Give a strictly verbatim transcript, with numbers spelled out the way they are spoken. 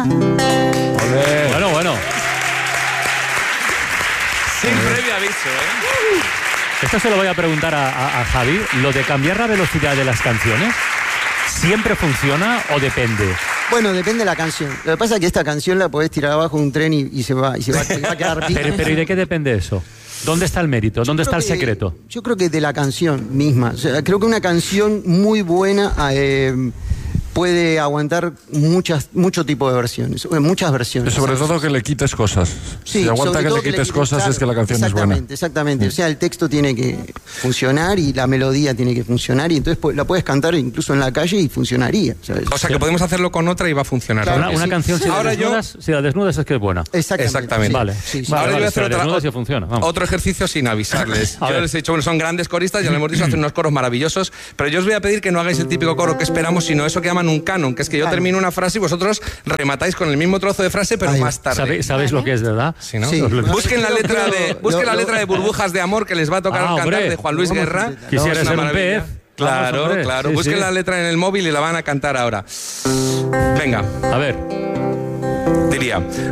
Olé. Bueno, bueno. Sin previo aviso, ¿eh? Esto se lo voy a preguntar a, a, a Javi. ¿Lo de cambiar la velocidad de las canciones siempre funciona o depende? Bueno, depende de la canción. Lo que pasa es que esta canción la podés tirar abajo de un tren y, y se va, y se va, y va a quedar pico. Pero, pero ¿y de qué depende eso? ¿Dónde está el mérito? ¿Dónde está el secreto? Yo creo que de la canción misma. O sea, creo que una canción muy buena eh, puede aguantar muchas, mucho tipo de versiones, muchas versiones. Sobre todo que le quites cosas. Sí, si aguanta sobre que todo le quites cosas, claro, es que la canción es buena. Exactamente, exactamente. O sea, el texto tiene que funcionar y la melodía tiene que funcionar y entonces la puedes cantar incluso en la calle y funcionaría, ¿sabes? O sea, que podemos hacerlo con otra y va a funcionar. Claro, una, ¿no? una Sí. canción, si la, Ahora desnudas, yo... si la desnudas es que es buena. Exactamente. Exactamente. Vale. Sí, sí. Vale, Ahora yo voy a vale, hacer si la otra, desnudas ya funciona. Vamos. otro ejercicio sin avisarles. A Yo ver. les he dicho, bueno, son grandes coristas, ya lo hemos dicho, hacen unos coros maravillosos, pero yo os voy a pedir que no hagáis el típico coro que esperamos, sino eso que llaman un canon, que es que yo Canon. termino una frase y vosotros rematáis con el mismo trozo de frase, pero Ahí. más tarde. ¿Sabéis, sabéis lo que es, verdad? Sí, ¿no? Sí. Busquen la letra de, busquen Lo- la lo- letra de Burbujas de Amor que les va a tocar Ah, cantar hombre. de Juan Luis Lo vamos a Guerra. intentar. Quisiera Es una ser un maravilla. pez. Claro, Vamos, hombre. claro. Sí, Busquen sí. la letra en el móvil y la van a cantar ahora. Venga, A ver. diría.